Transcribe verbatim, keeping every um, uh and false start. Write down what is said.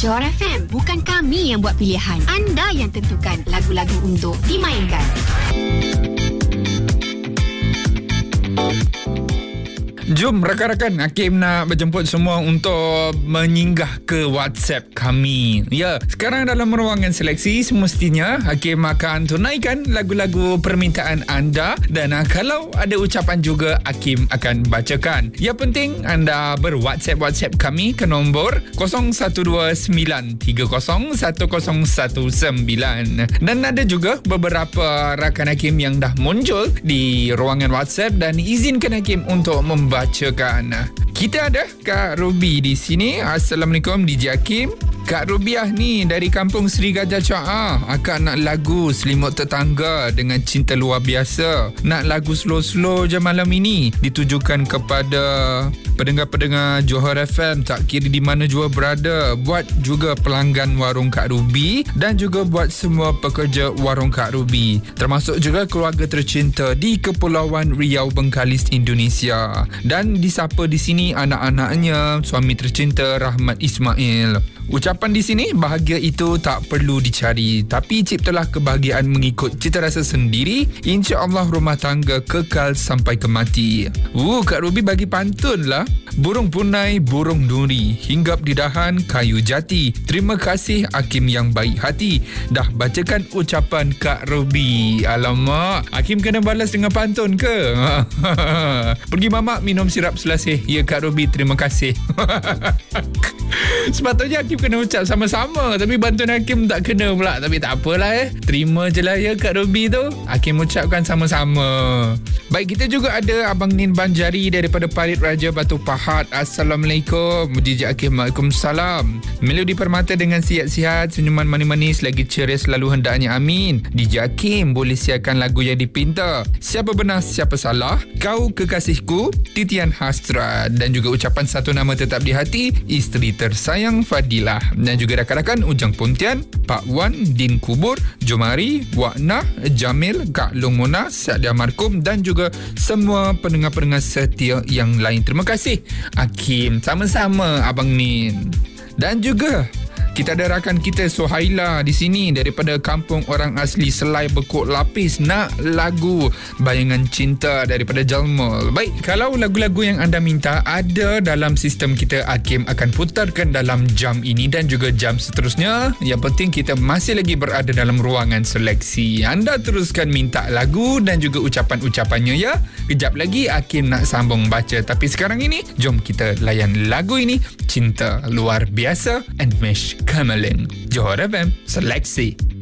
Johor F M, bukan kami yang buat pilihan. Anda yang tentukan lagu-lagu untuk dimainkan. Jom rakan-rakan, Hakim nak berjemput semua untuk menyinggah ke WhatsApp kami. Ya, sekarang dalam ruangan seleksi semestinya Hakim akan tunaikan lagu-lagu permintaan anda dan uh, kalau ada ucapan juga Hakim akan bacakan. Yang penting anda ber-WhatsApp-WhatsApp kami ke nombor kosong satu dua sembilan tiga kosong satu kosong satu sembilan. Dan ada juga beberapa rakan Hakim yang dah muncul di ruangan WhatsApp dan izinkan Hakim untuk membacakan. Kita ada Kak Ruby di sini. Assalamualaikum D J Hakim. Kak Rubiah ni dari kampung Seri Gajah Caah. Akak nak lagu Selimut Tetangga dengan Cinta Luar Biasa. Nak lagu slow-slow je malam ini. Ditujukan kepada pendengar-pendengar Johor F M tak kira di mana jua berada. Buat juga pelanggan warung Kak Ruby dan juga buat semua pekerja warung Kak Ruby. Termasuk juga keluarga tercinta di Kepulauan Riau Bengkalis Indonesia. Dan disapa di sini anak-anaknya, suami tercinta Rahmat Ismail. Ucapan di sini, bahagia itu tak perlu dicari, tapi ciptalah kebahagiaan mengikut cita rasa sendiri. InsyaAllah rumah tangga kekal sampai ke mati. Uh, Kak Ruby bagi pantun lah. Burung punai, burung duri, hinggap di dahan kayu jati. Terima kasih Hakim yang baik hati. Dah bacakan ucapan Kak Ruby. Alamak, Hakim kena balas dengan pantun ke? Pergi mamak minum sirap selasih. Ya Kak Ruby, terima kasih. Sepatutnya Hakim kena ucap sama-sama, tapi bantuan Hakim tak kena pula. Tapi tak apalah eh, terima je lah ya Kak Ruby tu. Hakim ucapkan sama-sama. Baik, kita juga ada Abang Nin Banjari daripada Parit Raja Batu Pahat. Assalamualaikum D J Hakim. Waalaikumsalam. Melodi Permata dengan sihat-sihat, senyuman manis-manis, lagi ceria selalu hendaknya, amin. D J Hakim boleh siarkan lagu yang dipinta. Siapa benar siapa salah, Kau Kekasihku, Titian Hasrat. Dan juga ucapan satu nama tetap di hati, isteri tersayang Fadilah. Dan juga rakan-rakan Ujang Pontian, Pak Wan, Din Kubur, Jomari, Wakna, Jamil, Kak Long Mona, Sadia Markum dan juga semua pendengar-pendengar setia yang lain. Terima kasih Hakim. Sama-sama Abang Nin. Dan juga kita ada rakan kita Suhaila di sini daripada kampung orang asli Selai Bekuk Lapis, nak lagu Bayangan Cinta daripada Jalmol. Baik, kalau lagu-lagu yang anda minta ada dalam sistem kita, Hakim akan putarkan dalam jam ini dan juga jam seterusnya. Yang penting kita masih lagi berada dalam ruangan seleksi. Anda teruskan minta lagu dan juga ucapan-ucapannya ya. Kejap lagi Hakim nak sambung baca, tapi sekarang ini jom kita layan lagu ini, Cinta Luar Biasa and Mesh Kamalin. Johor F M Seleksi.